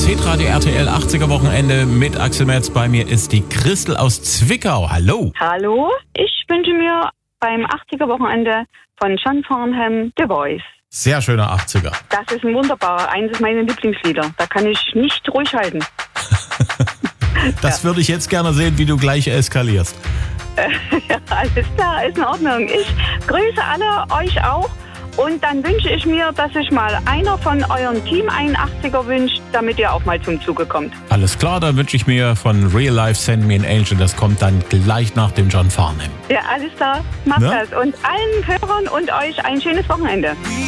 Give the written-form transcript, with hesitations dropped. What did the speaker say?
Das Hitradio RTL 80er Wochenende mit Axel Metz. Bei mir ist die Christel aus Zwickau. Hallo. Hallo, ich wünsche mir beim 80er Wochenende von John Farnham The Voice. Sehr schöner 80er. Das ist ein wunderbarer, eines meiner Lieblingslieder. Da kann ich nicht ruhig halten. Das würde ich jetzt gerne sehen, wie du gleich eskalierst. Ja, alles klar, ist in Ordnung. Ich grüße alle, euch auch. Und dann wünsche ich mir, dass sich mal einer von eurem Team einen 80er wünscht, damit ihr auch mal zum Zuge kommt. Alles klar, dann wünsche ich mir von Real Life Send Me an Angel. Das kommt dann gleich nach dem John Farnham. Ja, alles klar, macht Ne? das. Und allen Hörern und euch ein schönes Wochenende.